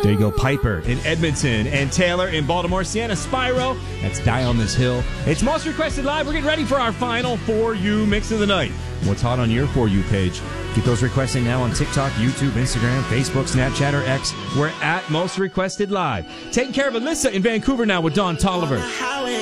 There you go, Piper in Edmonton and Taylor in Baltimore. Sienna Spyro, that's Die on This Hill. It's Most Requested Live. We're getting ready for our final For You Mix of the Night. What's hot on your For You page? Get those requests in now on TikTok, YouTube, Instagram, Facebook, Snapchat, or X. We're at Most Requested Live. Taking care of Alyssa in Vancouver now with Don Tolliver.